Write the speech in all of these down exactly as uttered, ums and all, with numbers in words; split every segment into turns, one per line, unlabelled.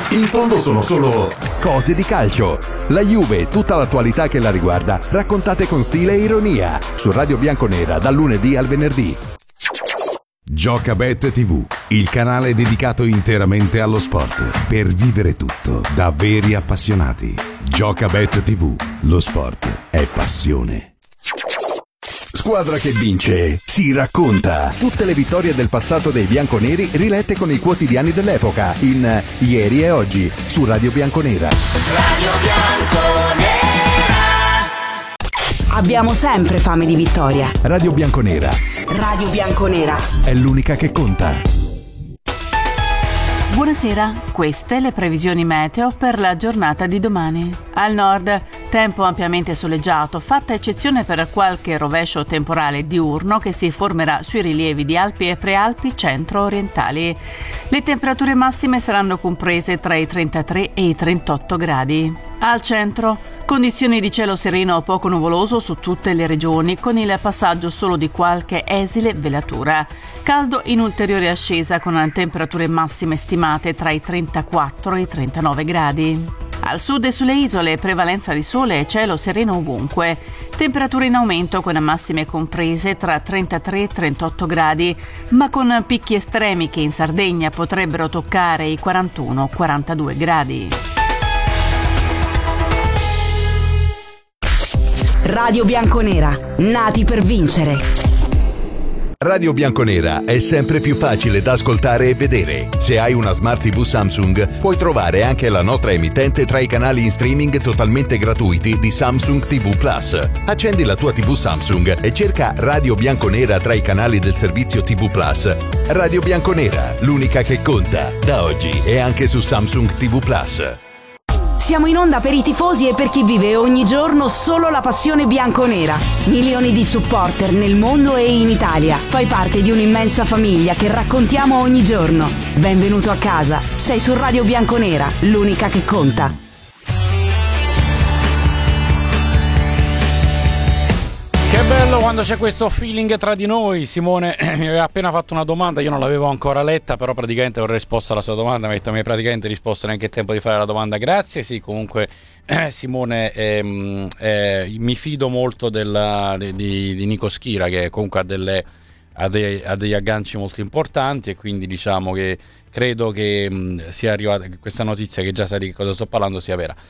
In fondo sono solo cose di calcio. La Juve e tutta l'attualità che la riguarda, raccontate con stile e ironia. Su Radio Bianconera, dal lunedì al venerdì.
Giocabet tivù, il canale dedicato interamente allo sport. Per vivere tutto da veri appassionati. Giocabet tivù, lo sport è passione.
Squadra che vince si racconta. Tutte le vittorie del passato dei bianconeri rilette con i quotidiani dell'epoca in Ieri e Oggi su Radio Bianconera.
Radio Bianconera.
Abbiamo sempre fame di vittoria.
Radio Bianconera.
Radio Bianconera
È l'unica che conta.
Buonasera, queste le previsioni meteo per la giornata di domani. Al nord, tempo ampiamente soleggiato, fatta eccezione per qualche rovescio temporale diurno che si formerà sui rilievi di Alpi e Prealpi centro-orientali. Le temperature massime saranno comprese tra i trentatré e i trentotto gradi. Al centro, condizioni di cielo sereno o poco nuvoloso su tutte le regioni, con il passaggio solo di qualche esile velatura. Caldo in ulteriore ascesa con temperature massime stimate tra i trentaquattro e i trentanove gradi. Al sud e sulle isole prevalenza di sole e cielo sereno ovunque. Temperature in aumento con massime comprese tra trentatré e trentotto gradi, ma con picchi estremi che in Sardegna potrebbero toccare i quarantuno quarantadue gradi.
Radio Bianconera, nati per vincere.
Radio Bianconera è sempre più facile da ascoltare e vedere. Se hai una Smart tivù Samsung, puoi trovare anche la nostra emittente tra i canali in streaming totalmente gratuiti di Samsung tivù Plus. Accendi la tua tivù Samsung e cerca Radio Bianconera tra i canali del servizio tivù Plus. Radio Bianconera, l'unica che conta. Da oggi è anche su Samsung tivù Plus.
Siamo in onda per i tifosi e per chi vive ogni giorno solo la passione bianconera. Milioni di supporter nel mondo e in Italia. Fai parte di un'immensa famiglia che raccontiamo ogni giorno. Benvenuto a casa. Sei su Radio Bianconera, l'unica che conta.
Che bello quando c'è questo feeling tra di noi. Simone mi aveva appena fatto una domanda, io non l'avevo ancora letta, però praticamente ho risposto alla sua domanda. Mi ha detto: mi hai praticamente risposto, neanche il tempo di fare la domanda. Grazie. Sì, comunque eh, Simone, ehm, eh, mi fido molto della, di, di, di Nico Schira, che comunque ha delle ha, dei, ha degli agganci molto importanti, e quindi diciamo che credo che mh, sia arrivata questa notizia, che già sai di cosa sto parlando, sia vera.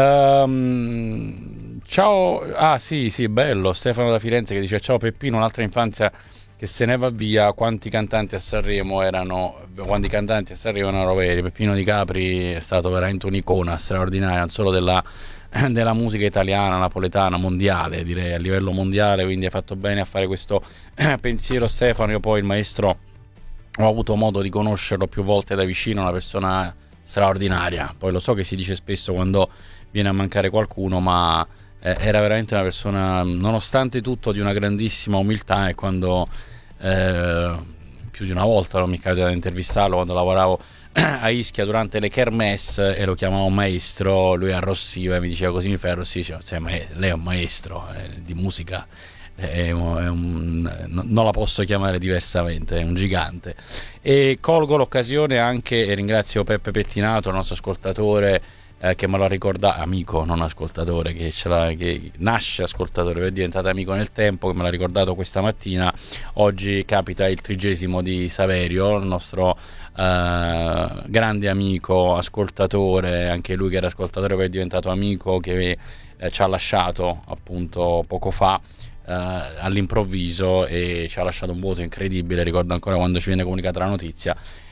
Um, ciao, ah sì sì, bello, Stefano da Firenze che dice: ciao Peppino, un'altra infanzia che se ne va via. Quanti cantanti a Sanremo erano quanti cantanti a Sanremo erano veri. Peppino Di Capri è stato veramente un'icona straordinaria, non solo della, della musica italiana, napoletana, mondiale, direi a livello mondiale, quindi hai fatto bene a fare questo pensiero, Stefano. Io poi il maestro ho avuto modo di conoscerlo più volte da vicino, una persona straordinaria. Poi lo so che si dice spesso quando viene a mancare qualcuno, ma eh, era veramente una persona, nonostante tutto, di una grandissima umiltà. E quando eh, più di una volta non mi è capitato di intervistarlo, quando lavoravo a Ischia durante le kermesse e lo chiamavo maestro, lui arrossiva e mi diceva: così mi fai arrossire, cioè, ma lei è un maestro eh, di musica, è un, è un, non la posso chiamare diversamente, è un gigante. E colgo l'occasione anche e ringrazio Peppe Pettinato, il nostro ascoltatore, eh, che me lo ricorda, amico, non ascoltatore, che, ce l'ha, che nasce ascoltatore, è diventato amico nel tempo, che me l'ha ricordato questa mattina. Oggi capita il trigesimo di Saverio, il nostro eh, grande amico, ascoltatore, anche lui che era ascoltatore poi è diventato amico, che eh, ci ha lasciato appunto poco fa Uh, all'improvviso, e ci ha lasciato un vuoto incredibile. Ricordo ancora quando ci viene comunicata la notizia,